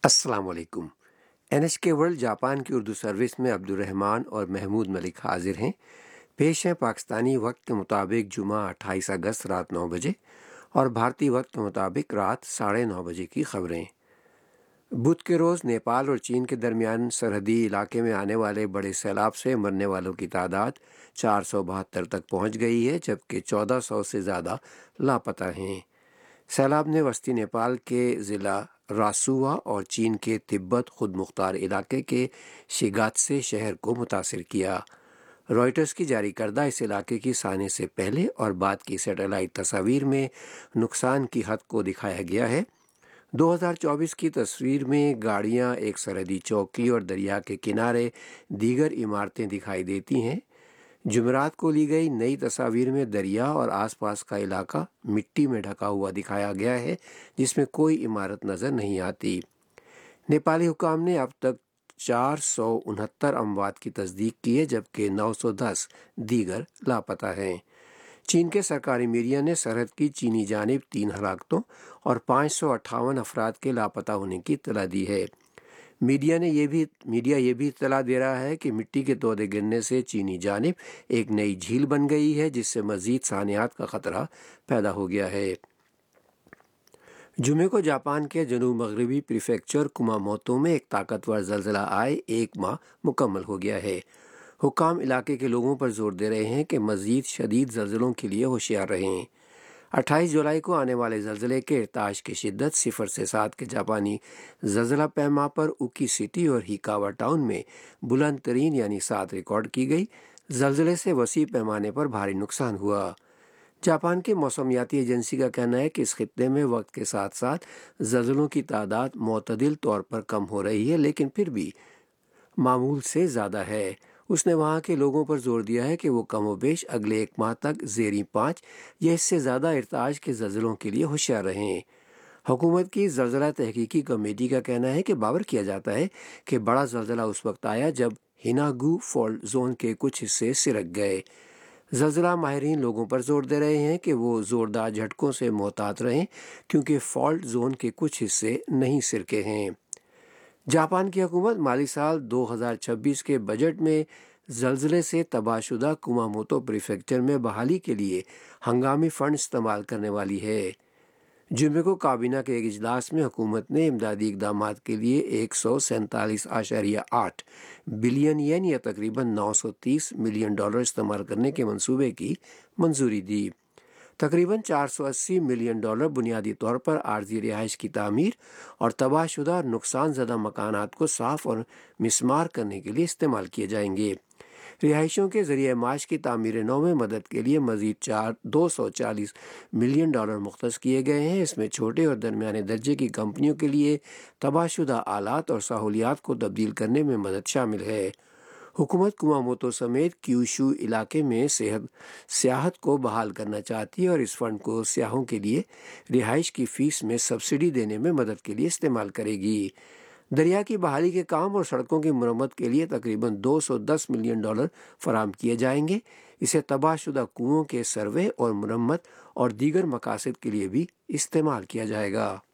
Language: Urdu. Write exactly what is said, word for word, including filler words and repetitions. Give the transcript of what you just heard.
السلام علیکم۔ این ایچ کے ورلڈ جاپان کی اردو سروس میں عبدالرحمن اور محمود ملک حاضر ہیں۔ پیش ہے پاکستانی وقت کے مطابق جمعہ اٹھائیس اگست رات نو بجے اور بھارتی وقت کے مطابق رات ساڑھے نو بجے کی خبریں۔ بدھ کے روز نیپال اور چین کے درمیان سرحدی علاقے میں آنے والے بڑے سیلاب سے مرنے والوں کی تعداد چار سو بہتر تک پہنچ گئی ہے، جبکہ چودہ سو سے زیادہ لاپتہ ہیں۔ سیلاب نے وسطی نیپال کے ضلع راسوا اور چین کے تبت خود مختار علاقے کے شیگاتسے شہر کو متاثر کیا۔ رائٹرز کی جاری کردہ اس علاقے کی سانے سے پہلے اور بعد کی سیٹلائٹ تصاویر میں نقصان کی حد کو دکھایا گیا ہے۔ دو ہزار چوبیس کی تصویر میں گاڑیاں، ایک سرحدی چوکی اور دریا کے کنارے دیگر عمارتیں دکھائی دیتی ہیں۔ جمعرات کو لی گئی نئی تصاویر میں دریا اور آس پاس کا علاقہ مٹی میں ڈھکا ہوا دکھایا گیا ہے، جس میں کوئی عمارت نظر نہیں آتی۔ نیپالی حکام نے اب تک چار سو انہتر اموات کی تصدیق کی ہے، جبکہ نو سو دس دیگر لاپتہ ہیں۔ چین کے سرکاری میڈیا نے سرحد کی چینی جانب تین ہلاکتوں اور پانچ سو اٹھاون افراد کے لاپتہ ہونے کی اطلاع دی ہے۔ میڈیا نے یہ بھی میڈیا یہ بھی اطلاع دے رہا ہے کہ مٹی کے تودے گرنے سے چینی جانب ایک نئی جھیل بن گئی ہے، جس سے مزید سانحات کا خطرہ پیدا ہو گیا ہے۔ جمعے کو جاپان کے جنوب مغربی پریفیکچر کماموتو میں ایک طاقتور زلزلہ آئے ایک ماہ مکمل ہو گیا ہے۔ حکام علاقے کے لوگوں پر زور دے رہے ہیں کہ مزید شدید زلزلوں کے لیے ہوشیار رہیں۔ اٹھائیس جولائی کو آنے والے زلزلے کے ارتعاش کی شدت صفر سے سات کے جاپانی زلزلہ پیما پر اوکی سٹی اور ہیکاوا ٹاؤن میں بلند ترین یعنی سات ریکارڈ کی گئی۔ زلزلے سے وسیع پیمانے پر بھاری نقصان ہوا۔ جاپان کے موسمیاتی ایجنسی کا کہنا ہے کہ اس خطے میں وقت کے ساتھ ساتھ زلزلوں کی تعداد معتدل طور پر کم ہو رہی ہے، لیکن پھر بھی معمول سے زیادہ ہے۔ اس نے وہاں کے لوگوں پر زور دیا ہے کہ وہ کم و بیش اگلے ایک ماہ تک زیریں پانچ یا اس سے زیادہ ارتعاش کے زلزلوں کے لیے ہوشیار رہیں۔ حکومت کی زلزلہ تحقیقی کمیٹی کا کہنا ہے کہ باور کیا جاتا ہے کہ بڑا زلزلہ اس وقت آیا جب ہیناگو فالٹ زون کے کچھ حصے سرک گئے۔ زلزلہ ماہرین لوگوں پر زور دے رہے ہیں کہ وہ زوردار جھٹکوں سے محتاط رہیں، کیونکہ فالٹ زون کے کچھ حصے نہیں سرکے ہیں۔ جاپان کی حکومت مالی سال دو ہزار چھبیس کے بجٹ میں زلزلے سے تباہ شدہ کماموتو پریفیکچر میں بحالی کے لیے ہنگامی فنڈ استعمال کرنے والی ہے۔ جمعے کو کابینہ کے ایک اجلاس میں حکومت نے امدادی اقدامات کے لیے ایک سو سینتالیس اشاریہ آٹھ بلین ین یا تقریباً نو سو تیس ملین ڈالر استعمال کرنے کے منصوبے کی منظوری دی۔ تقریباً چار سو اسی ملین ڈالر بنیادی طور پر عارضی رہائش کی تعمیر اور تباہ شدہ اور نقصان زدہ مکانات کو صاف اور مسمار کرنے کے لیے استعمال کیے جائیں گے۔ رہائشیوں کے ذریعہ معاش کی تعمیر نو میں مدد کے لیے مزید چار دو سو چالیس ملین ڈالر مختص کیے گئے ہیں۔ اس میں چھوٹے اور درمیانے درجے کی کمپنیوں کے لیے تباہ شدہ آلات اور سہولیات کو تبدیل کرنے میں مدد شامل ہے۔ حکومت کماموتو سمیت کیوشو علاقے میں صحت سیاحت کو بحال کرنا چاہتی ہے اور اس فنڈ کو سیاحوں کے لیے رہائش کی فیس میں سبسڈی دینے میں مدد کے لیے استعمال کرے گی۔ دریا کی بحالی کے کام اور سڑکوں کی مرمت کے لیے تقریباً دو سو دس ملین ڈالر فراہم کیے جائیں گے۔ اسے تباہ شدہ کنوؤں کے سروے اور مرمت اور دیگر مقاصد کے لیے بھی استعمال کیا جائے گا۔